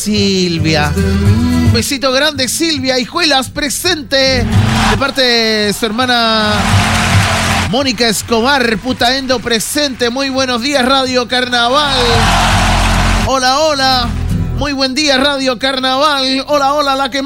Silvia. Un besito grande, Silvia. Hijuelas, presente. De parte de su hermana Mónica Escobar, Putaendo, presente. Muy buenos días, Radio Carnaval. Hola, hola. Muy buen día, Radio Carnaval. Hola, hola, la que